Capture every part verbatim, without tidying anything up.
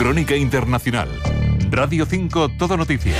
Crónica Internacional. Radio cinco, Todo Noticias.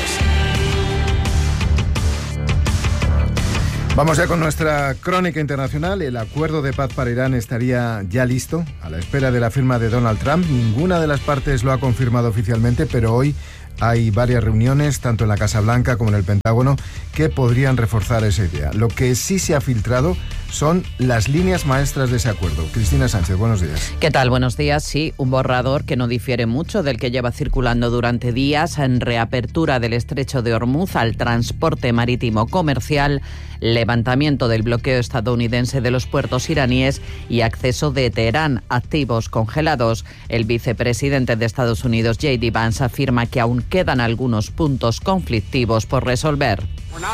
Vamos ya con nuestra crónica internacional. El acuerdo de paz para Irán estaría ya listo, a la espera de la firma de Donald Trump. Ninguna de las partes lo ha confirmado oficialmente, pero hoy hay varias reuniones, tanto en la Casa Blanca como en el Pentágono, que podrían reforzar esa idea. Lo que sí se ha filtrado son las líneas maestras de ese acuerdo. Cristina Sánchez, buenos días. ¿Qué tal? Buenos días. Sí, un borrador que no difiere mucho del que lleva circulando durante días, en reapertura del estrecho de Hormuz al transporte marítimo comercial, levantamiento del bloqueo estadounidense de los puertos iraníes y acceso de Teherán a activos congelados. El vicepresidente de Estados Unidos, J D Vance, afirma que aún quedan algunos puntos conflictivos por resolver.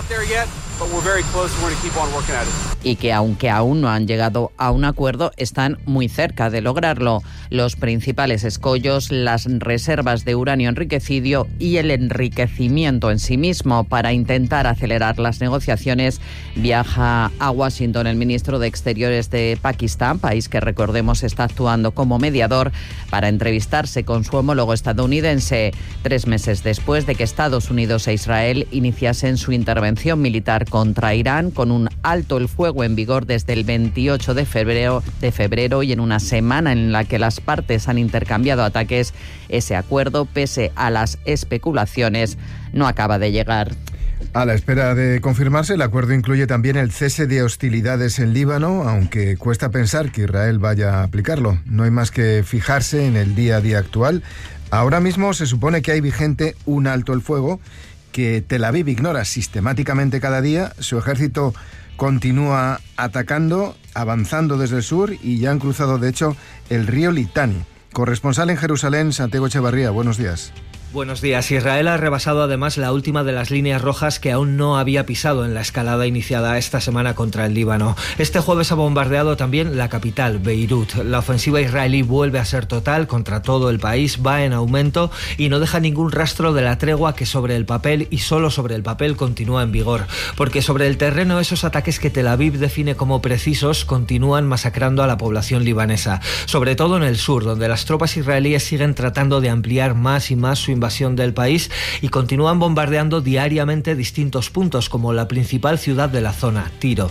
Y que aunque aún no han llegado a un acuerdo, están muy cerca de lograrlo. Los principales escollos, las reservas de uranio enriquecido y el enriquecimiento en sí mismo. Para intentar acelerar las negociaciones, viaja a Washington el ministro de Exteriores de Pakistán, país que, recordemos, está actuando como mediador, para entrevistarse con su homólogo estadounidense, tres meses después de que Estados Unidos e Israel iniciasen su intervención militar contra Irán, con un alto el fuego en vigor desde el veintiocho de febrero, de febrero y en una semana en la que las partes han intercambiado ataques. Ese acuerdo, pese a las especulaciones, no acaba de llegar. A la espera de confirmarse, el acuerdo incluye también el cese de hostilidades en Líbano, aunque cuesta pensar que Israel vaya a aplicarlo. No hay más que fijarse en el día a día actual. Ahora mismo se supone que hay vigente un alto el fuego que Tel Aviv ignora sistemáticamente cada día. Su ejército continúa atacando, avanzando desde el sur, y ya han cruzado, de hecho, el río Litani. Corresponsal en Jerusalén, Santiago Echevarría, buenos días. Buenos días. Israel ha rebasado además la última de las líneas rojas que aún no había pisado en la escalada iniciada esta semana contra el Líbano. Este jueves ha bombardeado también la capital, Beirut. La ofensiva israelí vuelve a ser total contra todo el país, va en aumento y no deja ningún rastro de la tregua que sobre el papel, y solo sobre el papel, continúa en vigor. Porque sobre el terreno, esos ataques que Tel Aviv define como precisos continúan masacrando a la población libanesa. Sobre todo en el sur, donde las tropas israelíes siguen tratando de ampliar más y más su invasión del país y continúan bombardeando diariamente distintos puntos, como la principal ciudad de la zona, Tiro.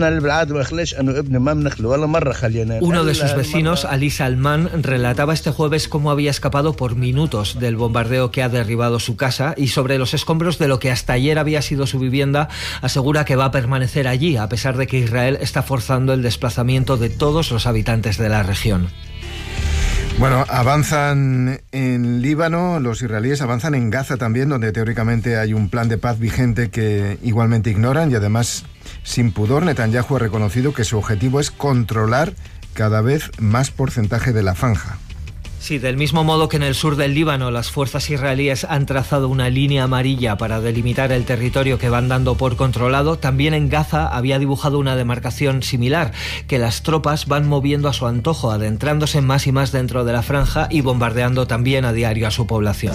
Uno de sus vecinos, Ali Salman, relataba este jueves cómo había escapado por minutos del bombardeo que ha derribado su casa, y sobre los escombros de lo que hasta ayer había sido su vivienda, asegura que va a permanecer allí, a pesar de que Israel está forzando el desplazamiento de todos los habitantes de la región. Bueno, avanzan en Líbano, los israelíes avanzan en Gaza también, donde teóricamente hay un plan de paz vigente que igualmente ignoran, y además, sin pudor, Netanyahu ha reconocido que su objetivo es controlar cada vez más porcentaje de la franja. Sí, del mismo modo que en el sur del Líbano las fuerzas israelíes han trazado una línea amarilla para delimitar el territorio que van dando por controlado, también en Gaza había dibujado una demarcación similar, que las tropas van moviendo a su antojo, adentrándose más y más dentro de la franja y bombardeando también a diario a su población.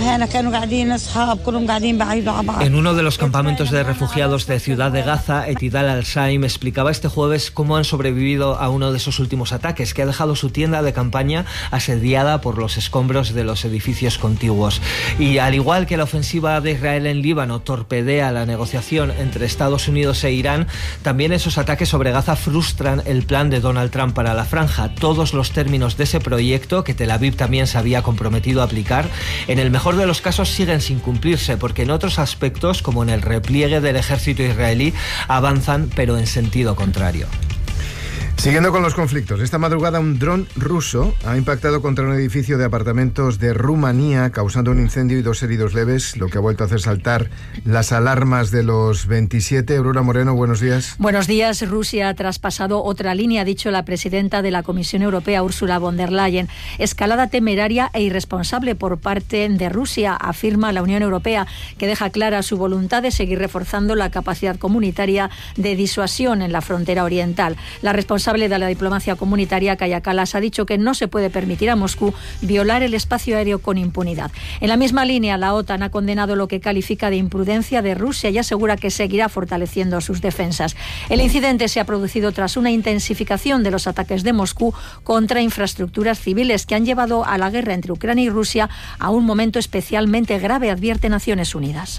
En uno de los campamentos de refugiados de Ciudad de Gaza, Etidal al-Shaim explicaba este jueves cómo han sobrevivido a uno de esos últimos ataques, que ha dejado su tienda de campaña asediada por los escombros de los edificios contiguos. Y al igual que la ofensiva de Israel en Líbano torpedea la negociación entre Estados Unidos e Irán, también esos ataques sobre Gaza frustran el plan de Donald Trump para la franja. Todos los términos de ese proyecto, que Tel Aviv también se había comprometido a aplicar, en el mejor de los casos siguen sin cumplirse, porque en otros aspectos, como en el repliegue del ejército israelí, avanzan pero en sentido contrario. Siguiendo con los conflictos, esta madrugada un dron ruso ha impactado contra un edificio de apartamentos de Rumanía, causando un incendio y dos heridos leves, lo que ha vuelto a hacer saltar las alarmas de los veintisiete. Aurora Moreno, buenos días. Buenos días. Rusia ha traspasado otra línea, ha dicho la presidenta de la Comisión Europea, Ursula von der Leyen. Escalada temeraria e irresponsable por parte de Rusia, afirma la Unión Europea, que deja clara su voluntad de seguir reforzando la capacidad comunitaria de disuasión en la frontera oriental. La responsable responsable de la diplomacia comunitaria, Kaja Kallas, ha dicho que no se puede permitir a Moscú violar el espacio aéreo con impunidad. En la misma línea, la OTAN ha condenado lo que califica de imprudencia de Rusia y asegura que seguirá fortaleciendo sus defensas. El incidente se ha producido tras una intensificación de los ataques de Moscú contra infraestructuras civiles que han llevado a la guerra entre Ucrania y Rusia a un momento especialmente grave, advierte Naciones Unidas.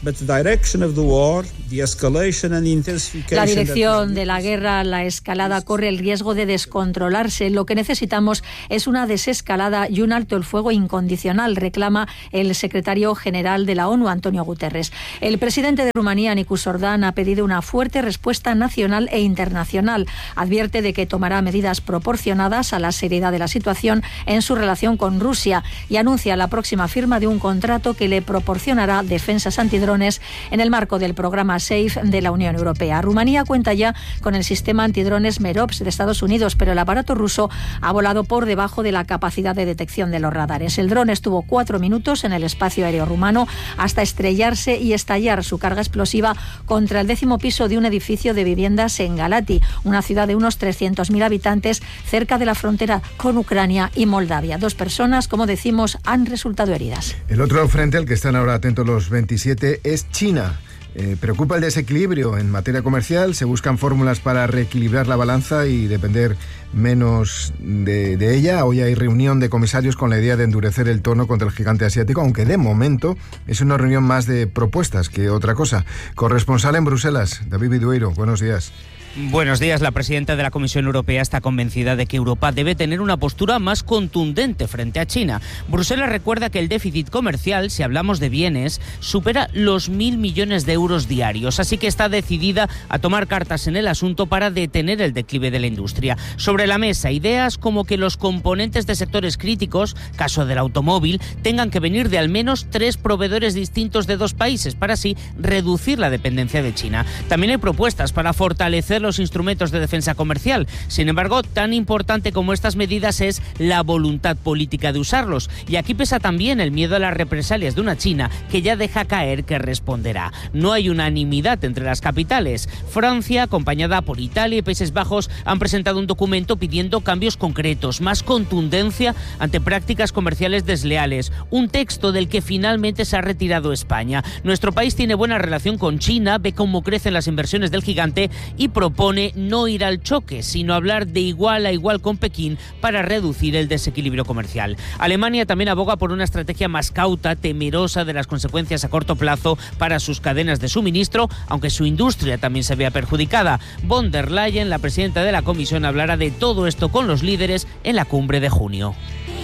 La dirección de la guerra, la escalada, corre el riesgo de descontrolarse. Lo que necesitamos es una desescalada y un alto el fuego incondicional, reclama el secretario general de la ONU, Antonio Guterres. El presidente de Rumanía, Nicus Ordan, ha pedido una fuerte respuesta nacional e internacional. Advierte de que tomará medidas proporcionadas a la seriedad de la situación en su relación con Rusia y anuncia la próxima firma de un contrato que le proporcionará defensas antidrones en el marco del programa SAFE de la Unión Europea. Rumanía cuenta ya con el sistema antidrones Merops de Estados Unidos, pero el aparato ruso ha volado por debajo de la capacidad de detección de los radares. El dron estuvo cuatro minutos en el espacio aéreo rumano hasta estrellarse y estallar su carga explosiva contra el décimo piso de un edificio de viviendas en Galati, una ciudad de unos trescientos mil habitantes cerca de la frontera con Ucrania y Moldavia. Dos personas, como decimos, han resultado heridas. El otro frente al que están ahora atentos los veintisiete es China. Eh, preocupa el desequilibrio en materia comercial, se buscan fórmulas para reequilibrar la balanza y depender menos de, de ella. Hoy hay reunión de comisarios con la idea de endurecer el tono contra el gigante asiático, aunque de momento es una reunión más de propuestas que otra cosa. Corresponsal en Bruselas, David Vidueiro, buenos días. Buenos días. La presidenta de la Comisión Europea está convencida de que Europa debe tener una postura más contundente frente a China. Bruselas recuerda que el déficit comercial, si hablamos de bienes, supera los mil millones de euros diarios, así que está decidida a tomar cartas en el asunto para detener el declive de la industria. Sobre la mesa, ideas como que los componentes de sectores críticos, caso del automóvil, tengan que venir de al menos tres proveedores distintos de dos países para así reducir la dependencia de China. También hay propuestas para fortalecer los instrumentos de defensa comercial. Sin embargo, tan importante como estas medidas es la voluntad política de usarlos. Y aquí pesa también el miedo a las represalias de una China que ya deja caer que responderá. No hay unanimidad entre las capitales. Francia, acompañada por Italia y Países Bajos, han presentado un documento pidiendo cambios concretos, más contundencia ante prácticas comerciales desleales. Un texto del que finalmente se ha retirado España. Nuestro país tiene buena relación con China, ve cómo crecen las inversiones del gigante y propone no ir al choque, sino hablar de igual a igual con Pekín para reducir el desequilibrio comercial. Alemania también aboga por una estrategia más cauta, temerosa de las consecuencias a corto plazo para sus cadenas de suministro, aunque su industria también se vea perjudicada. Von der Leyen, la presidenta de la Comisión, hablará de todo esto con los líderes en la cumbre de junio.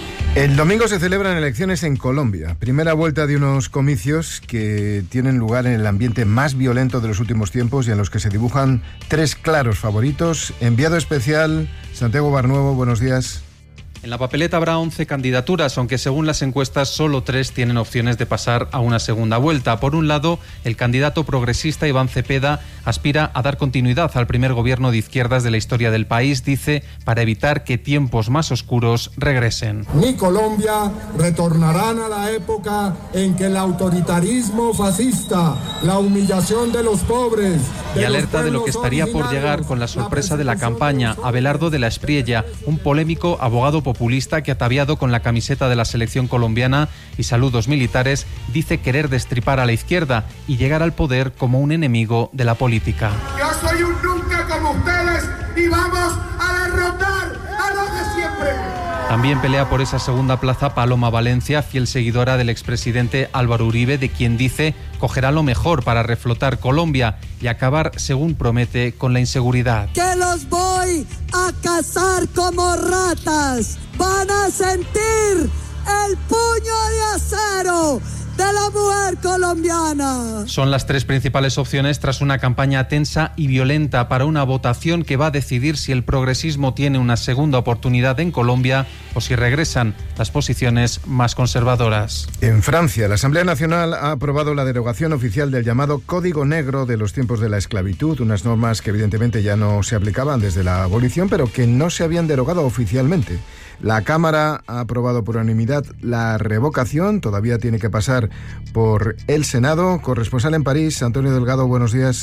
El domingo se celebran elecciones en Colombia. Primera vuelta de unos comicios que tienen lugar en el ambiente más violento de los últimos tiempos y en los que se dibujan tres claros favoritos. Enviado especial, Santiago Barnuevo, buenos días. En la papeleta habrá once candidaturas, aunque según las encuestas solo tres tienen opciones de pasar a una segunda vuelta. Por un lado, el candidato progresista Iván Cepeda aspira a dar continuidad al primer gobierno de izquierdas de la historia del país, dice, para evitar que tiempos más oscuros regresen. Ni Colombia retornarán a la época en que el autoritarismo fascista, la humillación de los pobres... Y alerta de lo que estaría por llegar con la sorpresa de la campaña. Abelardo de la Espriella, un polémico abogado populista que, ataviado con la camiseta de la selección colombiana y saludos militares, dice querer destripar a la izquierda y llegar al poder como un enemigo de la política. Yo soy un nunca como ustedes y vamos a derrotar a los de siempre. También pelea por esa segunda plaza Paloma Valencia, fiel seguidora del expresidente Álvaro Uribe, de quien dice cogerá lo mejor para reflotar Colombia y acabar, según promete, con la inseguridad. Que los voy a cazar como ratas. Van a sentir el puño de acero de la mujer colombiana. Son las tres principales opciones tras una campaña tensa y violenta para una votación que va a decidir si el progresismo tiene una segunda oportunidad en Colombia o si regresan las posiciones más conservadoras. En Francia, la Asamblea Nacional ha aprobado la derogación oficial del llamado Código Negro de los tiempos de la esclavitud, unas normas que evidentemente ya no se aplicaban desde la abolición, pero que no se habían derogado oficialmente. La Cámara ha aprobado por unanimidad la revocación, todavía tiene que pasar por el Senado. Corresponsal en París, Antonio Delgado, buenos días.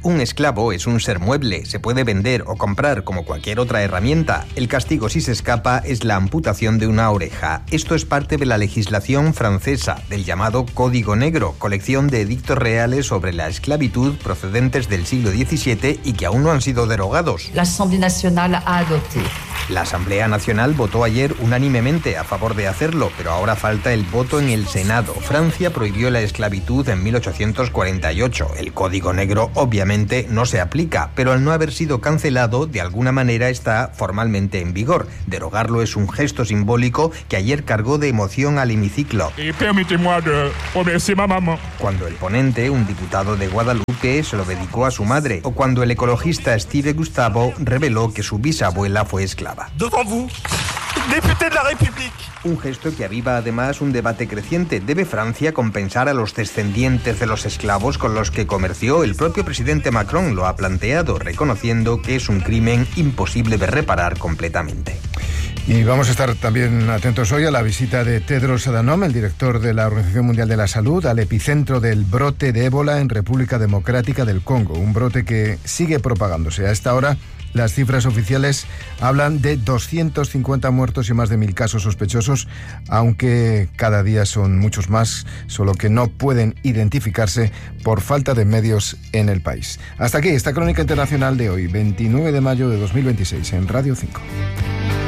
Un esclavo es un ser mueble, se puede vender o comprar como cualquier otra herramienta. El castigo si se escapa es la amputación de una oreja. Esto es parte de la legislación francesa, del llamado Código Negro, colección de edictos reales sobre la esclavitud procedentes del siglo diecisiete y que aún no han sido derogados. La Asamblea Nacional ha adoptado. La Asamblea Nacional votó ayer unánimemente a favor de hacerlo, pero ahora falta el voto en el Senado. Francia prohibió la esclavitud en mil ochocientos cuarenta y ocho. El Código Negro obviamente no se aplica, pero al no haber sido cancelado, de alguna manera está formalmente en vigor. Derogarlo es un gesto simbólico que ayer cargó de emoción al hemiciclo. Y permítez-moi de remercier ma maman. Cuando el ponente, un diputado de Guadalupe, se lo dedicó a su madre, o cuando el ecologista Steve Gustavo reveló que su bisabuela fue esclava. Devant vous, député de la République. Un gesto que aviva además un debate creciente. ¿Debe Francia compensar a los descendientes de los esclavos con los que comerció? El propio presidente Macron lo ha planteado, reconociendo que es un crimen imposible de reparar completamente. Y vamos a estar también atentos hoy a la visita de Tedros Adhanom, el director de la Organización Mundial de la Salud, al epicentro del brote de ébola en República Democrática del Congo, un brote que sigue propagándose. A esta hora, las cifras oficiales hablan de doscientos cincuenta muertos y más de mil casos sospechosos, aunque cada día son muchos más, solo que no pueden identificarse por falta de medios en el país. Hasta aquí esta crónica internacional de hoy, veintinueve de mayo de dos mil veintiséis, en Radio cinco.